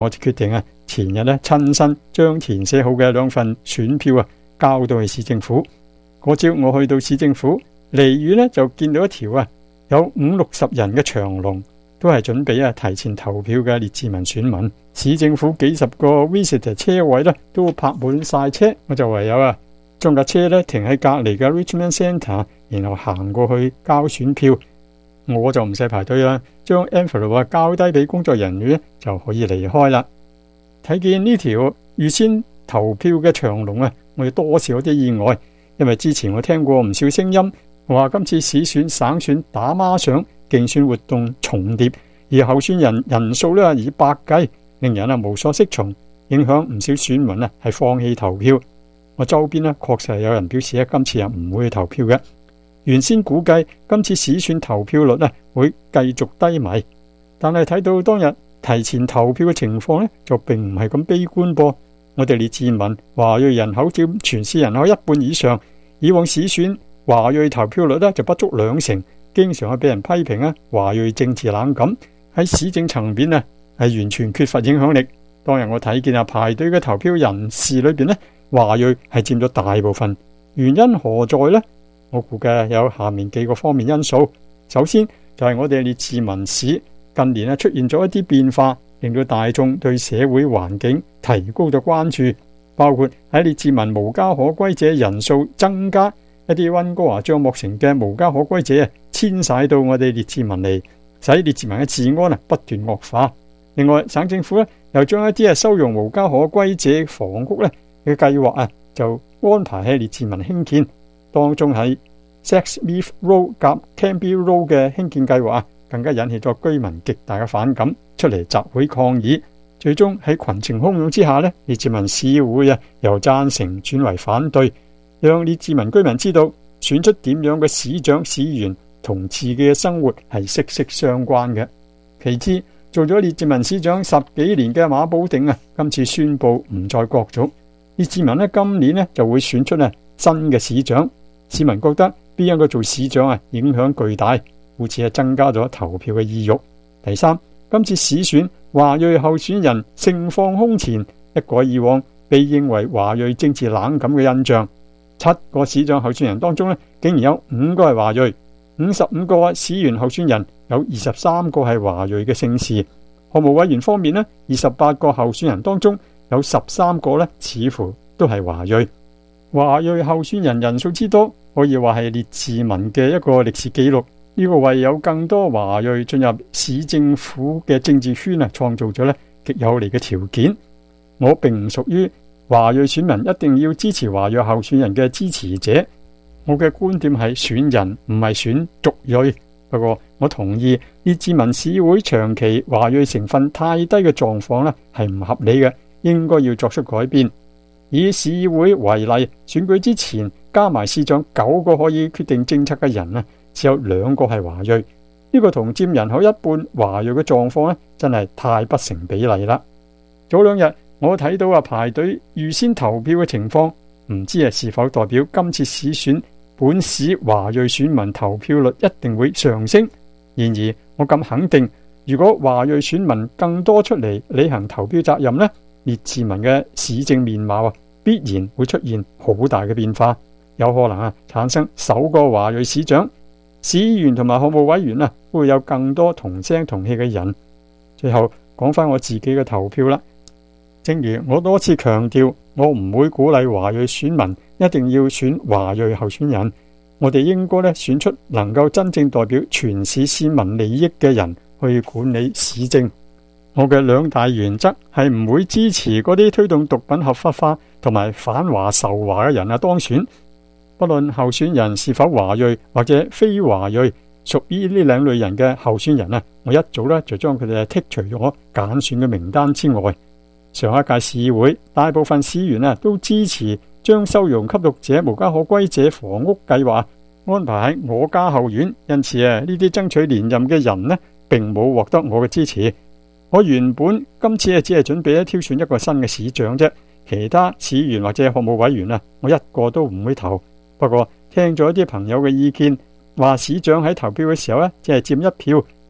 我就決定前日親身將填寫好嘅2份選票交到去市政府。嗰朝我去到市政府，離遠就見到一條有50-60人嘅長龍，都係準備提前投票嘅列治文選民。市政府幾十個 visitor 車位都泊滿晒車，我就唯有將架車停喺隔離嘅 Richmond Centre， 然後行過去交選票。我就唔使排隊啦，將 envelope 交低俾工作人員就可以離開啦。睇見呢條預先投票嘅長龍我哋多少有啲意外，因為之前我聽過唔少聲音話今次市選省選打孖上，競選活動重疊，而候選人人數以百計，令人無所適從，影響唔少選民係放棄投票。我周邊確實有人表示今次唔會去投票嘅。原先估計今次市選投票率會繼續低迷，但係睇到當日提前投票嘅情況就並唔係咁悲觀噃。我哋列治文華裔人口佔全市人口1半以上，以往市選華裔投票率就不足2成，經常俾人批評華裔政治冷感，喺市政層面係完全缺乏影響力。當日我睇見排隊嘅投票人士裏邊華裔係佔咗大部分，原因何在呢？我估計有下面幾個方面因素。首先就係我哋列治文市近年出現咗一啲變化，令到大眾對社會環境提高咗關注，包括喺列治文無家可歸者人數增加，一啲溫哥華帳幕城嘅無家可歸者遷徙到我哋列治文嚟，使列治文嘅治安不斷惡化。另外，省政府又將一啲收容無家可歸者房屋嘅計劃就安排喺列治文興建。當中喺 Sexsmith Road 及 Cambie Road 嘅興建計劃更加引起咗居民極大嘅反感，出嚟集會抗議。最終喺群情洶湧之下列治文市會由贊成轉為反對，讓列治文居民知道選出點樣嘅市長市員同自己嘅生活係息息相關嘅。其次，做咗列治文市長10幾年嘅馬保定今次宣布唔再角逐，列治文今年就會選出新嘅市長。市民覺得邊一個做市長影響巨大，故此增加咗投票嘅意欲。第三，今次市選華裔候選人盛況空前，一改以往被認為華裔政治冷感嘅印象。7個市長候選人當中竟然有5個係華裔，55個市員候選人有23個係華裔嘅姓氏。學務委員方面28個候選人當中有13個似乎都係華裔。華裔候選人人數之多，可以話係列治文嘅一個歷史紀錄。呢個為有更多華裔進入市政府嘅政治圈創造咗極有利嘅條件。我並唔屬於華裔選民一定要支持華裔候選人嘅支持者。我嘅觀點係選人唔係選族裔。不過我同意列治文市會長期華裔成分太低嘅狀況係唔合理嘅，應該要作出改變。以市會為例，選舉之前加埋市長9個可以決定政策嘅人只有2個係華裔。呢個同佔人口1半華裔嘅狀況真係太不成比例啦。早2日我睇到排隊預先投票嘅情況，唔知是否代表今次市選本市華裔選民投票率一定會上升。然而我咁肯定，如果華裔選民更多出嚟履行投票責任列治文嘅市政面貌必然會出現好大嘅變化，有可能產生首個華裔市長、市議員同埋學務委員會有更多同聲同氣嘅人。最後講翻我自己嘅投票啦。正如我多次強調，我唔會鼓勵華裔選民一定要選華裔候選人，我哋應該選出能夠真正代表全市市民利益嘅人去管理市政。我嘅2大原則係唔會支持嗰啲推動毒品合法化同埋反華仇華嘅人當選。不論候選人是否華裔或者非華裔，屬於呢2類人嘅候選人我一早就將佢哋剔除咗揀選嘅名單之外。上一屆市議會大部分市員都支持將收容吸毒者無家可歸者房屋計劃安排喺我家後院，因此呢啲爭取連任嘅人並冇獲得我嘅支持。我原本今次只係準備挑選一個新嘅市長啫，其他市員或者學務委員我一個都唔會投。不過聽咗一啲朋友嘅意見，話市長喺投票嘅時候只係佔1票，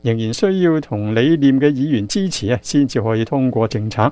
仍然需要同理念嘅議員支持啊，先至可以通過政策。